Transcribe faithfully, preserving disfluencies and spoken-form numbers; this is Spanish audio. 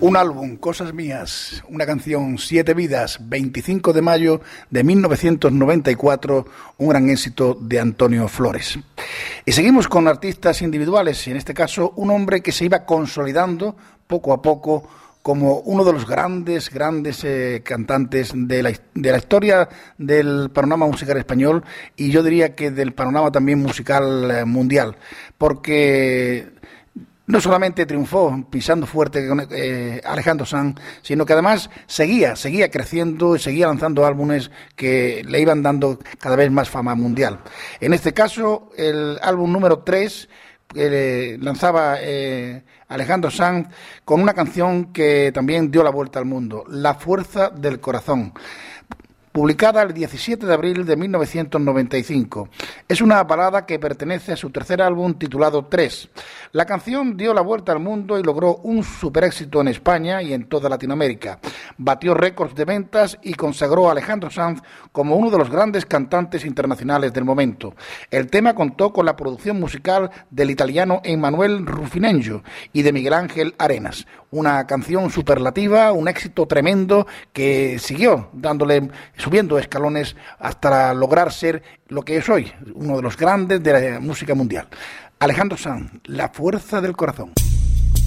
Un álbum, Cosas Mías, una canción, Siete Vidas, veinticinco de mayo de mil novecientos noventa y cuatro, un gran éxito de Antonio Flores. Y seguimos con artistas individuales, en este caso un hombre que se iba consolidando poco a poco como uno de los grandes, grandes eh, cantantes de la, de la historia del panorama musical español, y yo diría que del panorama también musical eh, mundial, porque no solamente triunfó pisando fuerte con eh, Alejandro Sanz, sino que además seguía, seguía creciendo y seguía lanzando álbumes que le iban dando cada vez más fama mundial. En este caso, el álbum número tres que lanzaba eh, Alejandro Sanz con una canción que también dio la vuelta al mundo, La Fuerza del Corazón, publicada el diecisiete de abril de mil novecientos noventa y cinco. Es una balada que pertenece a su tercer álbum titulado Tres. La canción dio la vuelta al mundo y logró un superéxito en España y en toda Latinoamérica. Batió récords de ventas y consagró a Alejandro Sanz como uno de los grandes cantantes internacionales del momento. El tema contó con la producción musical del italiano Emanuele Ruffinello y de Miguel Ángel Arenas. Una canción superlativa, un éxito tremendo que siguió dándole, subiendo escalones hasta lograr ser lo que es hoy, uno de los grandes de la música mundial. Alejandro Sanz, La Fuerza del Corazón.